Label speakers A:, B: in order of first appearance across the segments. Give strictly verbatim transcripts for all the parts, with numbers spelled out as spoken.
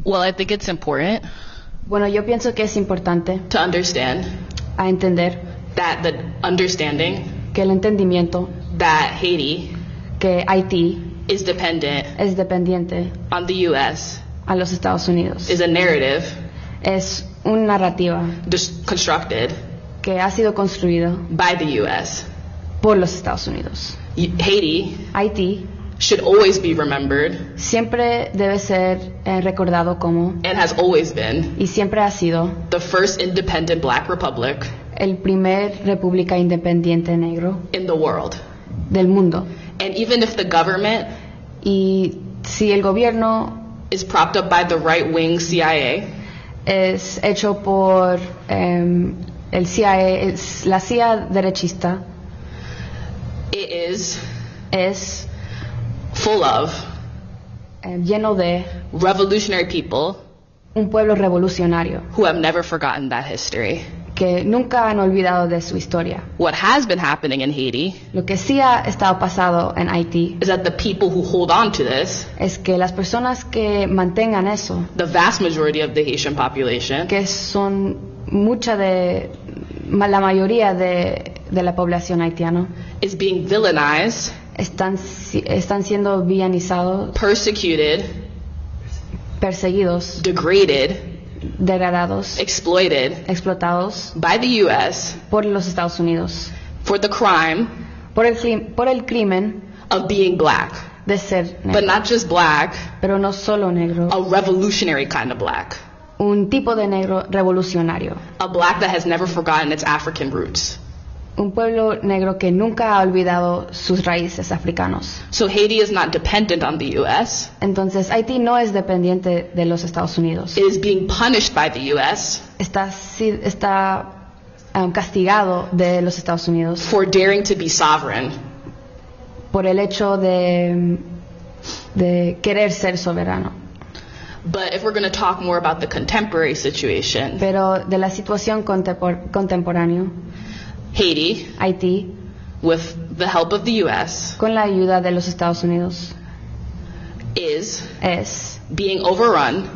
A: Well, I think it's important
B: Bueno, yo pienso que es importante
A: to understand
B: a entender
A: that the understanding
B: que el entendimiento
A: that Haiti
B: que Haití
A: is dependent
B: es dependiente
A: on the U S
B: a los Estados Unidos
A: is a narrative
B: es una narrativa
A: dis- constructed
B: que ha sido construida
A: by the U S.
B: por los Estados Unidos.
A: Y- Haiti
B: Haití
A: should always be remembered
B: siempre debe ser eh, recordado como
A: and has always been
B: y siempre ha sido
A: the first independent black republic
B: el primer república independiente negro
A: in the world.
B: del mundo.
A: And even if the government
B: Y si el gobierno
A: is propped up by the right-wing C I A,
B: es hecho por em, el C I A, es, la C I A derechista,
A: it is
B: es
A: full of
B: eh, lleno de
A: revolutionary people
B: un pueblo revolucionario
A: who have never forgotten that history.
B: que nunca han olvidado de su historia.
A: What has been happening in Haiti
B: Lo que sí ha estado pasando en Haití
A: is that the people who hold on to this,
B: es que las personas que mantengan eso,
A: the vast majority of the Haitian population,
B: que son mucha de ma- la mayoría de, de la población haitiana,
A: is being villainized,
B: están, si- están siendo villanizados,
A: persecuted,
B: perseguidos,
A: degraded,
B: degradados,
A: exploited
B: explotados
A: by the U S
B: por los Estados Unidos,
A: for the crime
B: por el, clim- por el crimen
A: of being black.
B: de ser
A: But
B: negro,
A: not just black,
B: pero no solo negro,
A: a revolutionary kind of black.
B: un tipo de negro revolucionario,
A: A black that has never forgotten its African roots.
B: un pueblo negro que nunca ha olvidado sus raíces africanos.
A: So Haiti is not dependent on the U S.
B: Entonces, Haití no es dependiente de los Estados Unidos.
A: It is being punished by the U S
B: Está, si- está um, castigado de los Estados Unidos
A: for daring to be sovereign.
B: por el hecho de, de querer ser soberano.
A: But if we're going to talk more about the contemporary situation,
B: Pero de la situación contempor- contemporánea,
A: Haiti,
B: Haití,
A: with the help of the U S,
B: con la ayuda de los Estados Unidos,
A: is
B: es
A: being overrun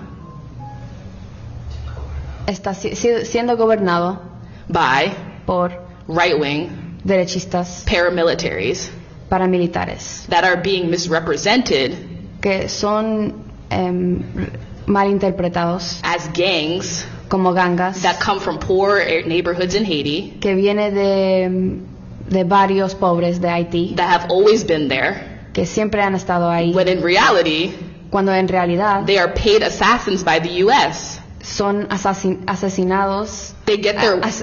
B: está si- si- siendo gobernado
A: by
B: por
A: right-wing
B: derechistas
A: paramilitaries
B: paramilitares
A: that are being misrepresented
B: que son em, malinterpretados
A: as gangs
B: como gangas
A: that come from poor neighborhoods in Haiti
B: que viene de, de barrios pobres de Haití
A: that have always been there,
B: que siempre han estado ahí
A: when in reality,
B: cuando en realidad
A: they are paid assassins by the U S.
B: son asasin- asesinados
A: They get their...
B: as-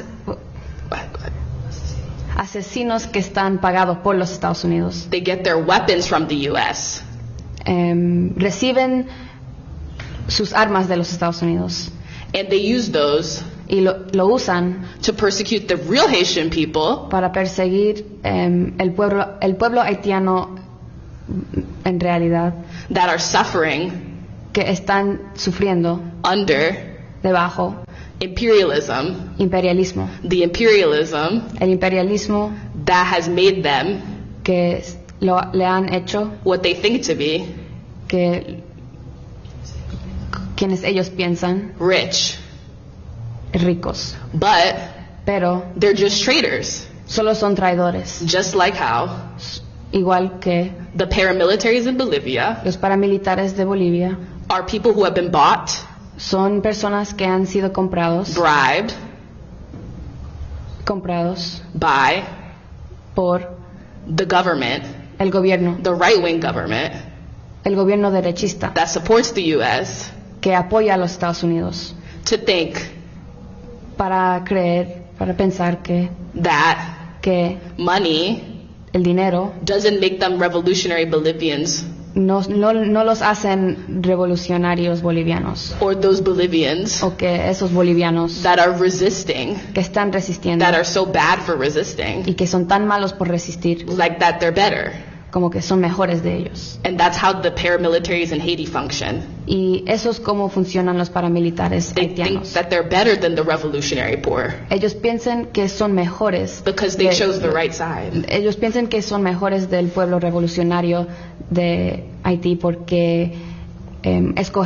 B: asesinos que están pagados por los Estados Unidos.
A: They get their weapons from the U S.
B: Em, reciben sus armas de los Estados Unidos
A: And they use those
B: y lo, lo usan
A: to persecute the real Haitian people
B: para perseguir em, el pueblo el pueblo haitiano en realidad
A: that are suffering
B: que están sufriendo
A: under
B: debajo
A: imperialism,
B: imperialismo
A: the imperialism
B: el imperialismo
A: that has made them
B: que lo, le han hecho
A: what they think to be
B: que quienes ellos piensan
A: rich.
B: ricos,
A: But
B: pero
A: they're just traitors,
B: solo son traidores,
A: just like how
B: igual que
A: the paramilitaries in Bolivia
B: los paramilitares de Bolivia
A: are people who have been bought,
B: son personas que han sido comprados
A: bribed
B: comprados
A: by
B: por
A: the government,
B: el gobierno,
A: the right-wing government
B: el gobierno derechista
A: that supports the U S,
B: que apoya a los Estados Unidos
A: to think
B: para creer, para pensar que
A: that
B: que
A: money
B: el dinero
A: doesn't make them revolutionary Bolivians
B: no, no, no los hacen revolucionarios bolivianos
A: or those Bolivians
B: o que esos bolivianos
A: that are resisting,
B: que están resistiendo
A: that are so bad for resisting,
B: y que son tan malos por resistir
A: like that they're better.
B: como que son mejores de ellos.
A: And that's how the paramilitaries in Haiti function.
B: Y eso es como funcionan los paramilitares
A: They think
B: haitianos.
A: that they're better than the revolutionary poor
B: Ellos piensan que son mejores
A: because they
B: de-
A: chose the right side.
B: ellos piensan que son mejores del pueblo revolucionario de Haití porque eh, escogieron